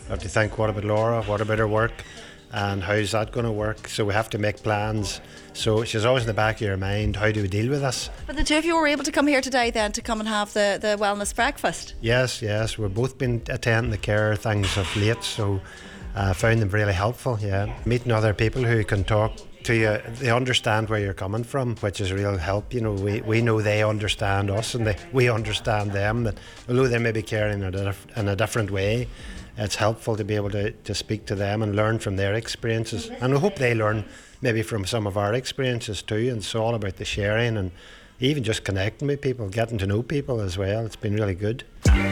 We have to think, what about Laura? What about her work? And how's that going to work? So we have to make plans. So she's always in the back of your mind, how do we deal with this? But the two of you were able to come here today then to come and have the wellness breakfast. Yes. We've both been attending the care things of late, so I found them really helpful, yeah. Meeting other people who can talk to you, they understand where you're coming from, which is a real help. You know, we know they understand us and we understand them, that although they may be caring in a different way, it's helpful to be able to speak to them and learn from their experiences. And we hope they learn maybe from some of our experiences too. And it's all about the sharing and even just connecting with people, getting to know people as well. It's been really good.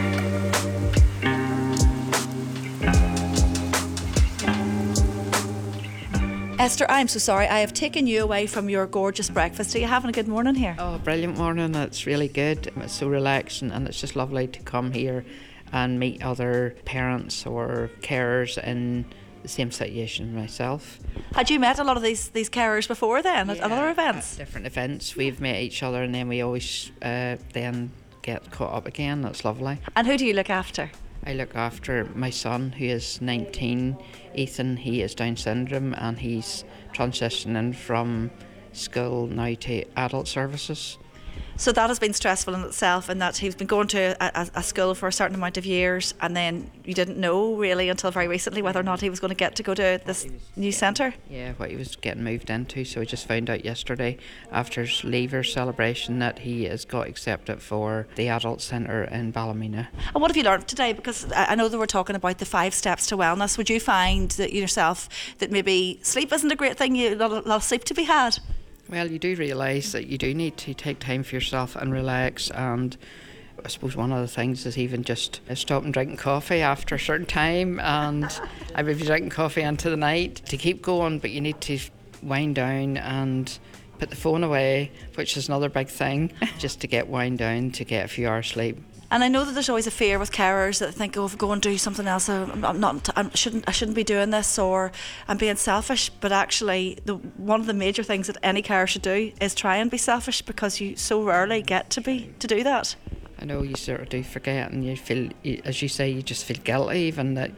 Esther, I'm so sorry. I have taken you away from your gorgeous breakfast. Are you having a good morning here? Oh, brilliant morning. It's really good. It's so relaxing and it's just lovely to come here and meet other parents or carers in the same situation myself. Had you met a lot of these carers before then at other events? At different events. We've met each other and then we always then get caught up again. That's lovely. And who do you look after? I look after my son who is 19, Ethan. He has Down syndrome and he's transitioning from school now to adult services. So that has been stressful in itself, in that he's been going to a school for a certain amount of years, and then you didn't know really until very recently whether or not he was going to get to go to this new centre. Yeah, what he was getting moved into. So I just found out yesterday after his leaver celebration that he has got accepted for the adult centre in Ballymena. And what have you learned today? Because I know that we're talking about the 5 steps to wellness. Would you find that yourself that maybe sleep isn't a great thing, a lot of sleep to be had? Well, you do realise that you do need to take time for yourself and relax, and I suppose one of the things is even just stopping drinking coffee after a certain time, and I would be drinking coffee into the night to keep going, but you need to wind down and put the phone away, which is another big thing, just to get wind down, to get a few hours sleep. And I know that there's always a fear with carers that think, oh, if I go and do something else, I shouldn't be doing this, or I'm being selfish. But actually, one of the major things that any carer should do is try and be selfish, because you so rarely get to do that. I know you sort of do forget, and you feel, as you say, you just feel guilty even that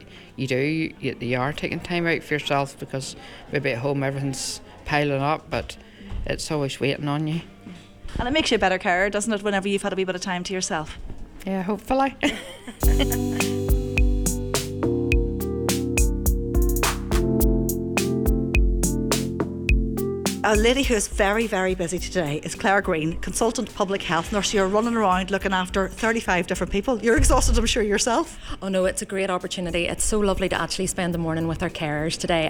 you are taking time out for yourself, because maybe at home everything's piling up, but it's always waiting on you. And it makes you a better carer, doesn't it, whenever you've had a wee bit of time to yourself? Yeah, hopefully. A lady who is very, very busy today is Claire Green, consultant public health nurse. You're running around looking after 35 different people. You're exhausted, I'm sure, yourself. Oh no, it's a great opportunity. It's so lovely to actually spend the morning with our carers today